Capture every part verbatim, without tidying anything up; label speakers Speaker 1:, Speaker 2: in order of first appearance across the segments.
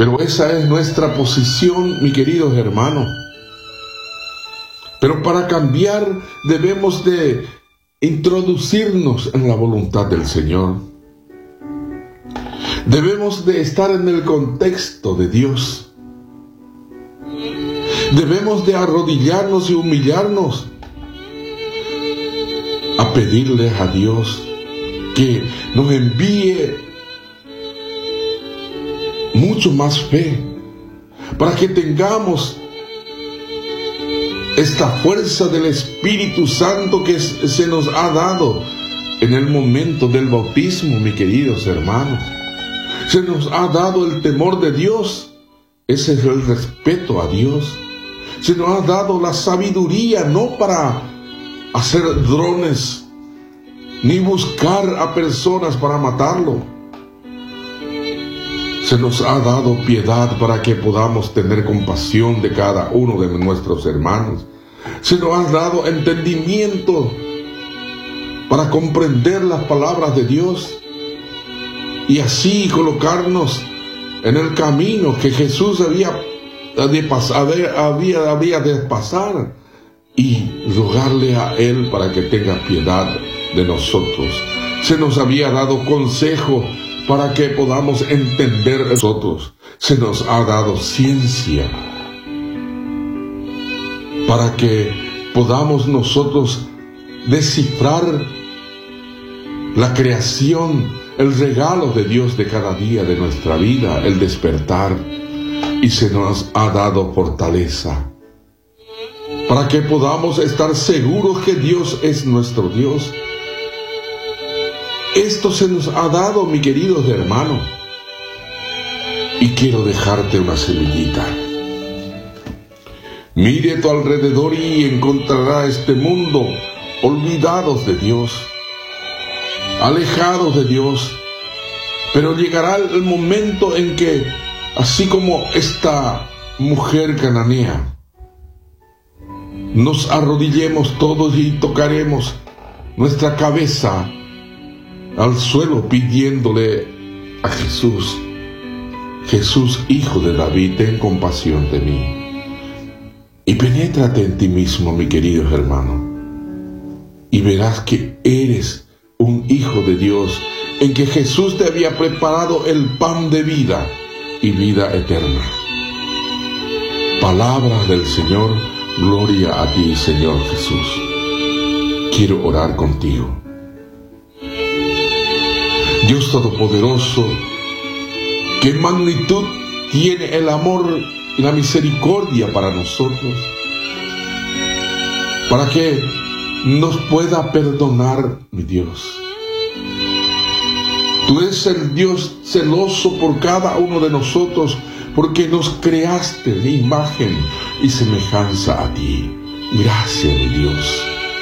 Speaker 1: Pero esa es nuestra posición, mi queridos hermanos. Pero para cambiar debemos de introducirnos en la voluntad del Señor. Debemos de estar en el contexto de Dios. Debemos de arrodillarnos y humillarnos a pedirle a Dios que nos envíe mucho más fe para que tengamos esta fuerza del Espíritu Santo que se nos ha dado en el momento del bautismo, mis queridos hermanos. Se nos ha dado el temor de Dios, ese es el respeto a Dios. Se nos ha dado la sabiduría, no para hacer drones, ni buscar a personas para matarlo. Se nos ha dado piedad para que podamos tener compasión de cada uno de nuestros hermanos. Se nos ha dado entendimiento para comprender las palabras de Dios y así colocarnos en el camino que Jesús había de pasar, había, había de pasar y rogarle a Él para que tenga piedad de nosotros. Se nos había dado consejo para que podamos entender nosotros. Se nos ha dado ciencia para que podamos nosotros descifrar la creación, el regalo de Dios de cada día de nuestra vida, el despertar. Y se nos ha dado fortaleza para que podamos estar seguros que Dios es nuestro Dios. Esto se nos ha dado, mi queridos hermanos, y quiero dejarte una semillita. Mire a tu alrededor y encontrará este mundo olvidados de Dios, alejados de Dios, pero llegará el momento en que, así como esta mujer cananea, nos arrodillemos todos y tocaremos nuestra cabeza al suelo pidiéndole a Jesús: Jesús, Hijo de David, ten compasión de mí. Y penétrate en ti mismo, mi querido hermano, y verás que eres un hijo de Dios, en que Jesús te había preparado el pan de vida y vida eterna. Palabra del Señor, gloria a ti, Señor Jesús. Quiero orar contigo. Dios Todopoderoso, ¿qué magnitud tiene el amor y la misericordia para nosotros? Para que nos pueda perdonar, mi Dios. Tú eres el Dios celoso por cada uno de nosotros, porque nos creaste de imagen y semejanza a ti. Gracias, mi Dios.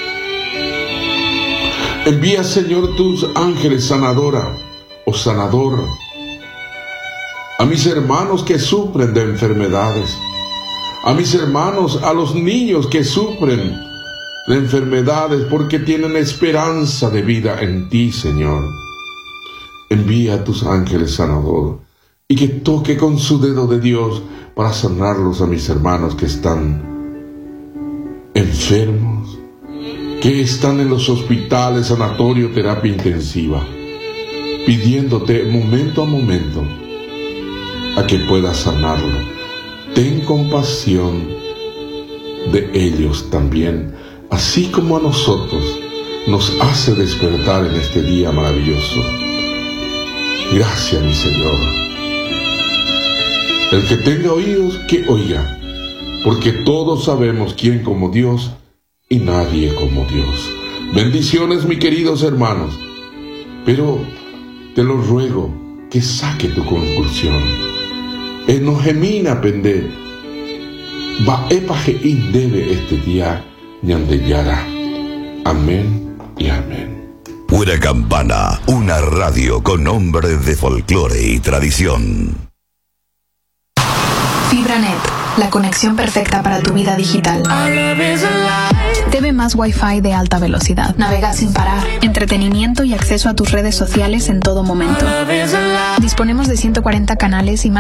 Speaker 1: Envía, Señor, tus ángeles sanadora o sanador a mis hermanos que sufren de enfermedades, a mis hermanos, a los niños que sufren de enfermedades porque tienen esperanza de vida en ti, Señor. Envía a tus ángeles sanador y que toque con su dedo de Dios para sanarlos a mis hermanos que están enfermos, que están en los hospitales, sanatorio, terapia intensiva, pidiéndote momento a momento a que puedas sanarlo. Ten compasión de ellos también, así como a nosotros nos hace despertar en este día maravilloso. Gracias, mi Señor. El que tenga oídos, que oiga, porque todos sabemos quién como Dios y nadie como Dios. Bendiciones, mis queridos hermanos, pero te lo ruego que saque tu conclusión. En gemina pende, va epaje indebe este día, ñandeyara. Amén y amén.
Speaker 2: Pura Campana, una radio con nombre de folclore y tradición.
Speaker 3: FibraNet, la conexión perfecta para tu vida digital. T V más Wi-Fi de alta velocidad. Navega sin parar. Entretenimiento y acceso a tus redes sociales en todo momento. Disponemos de ciento cuarenta canales y más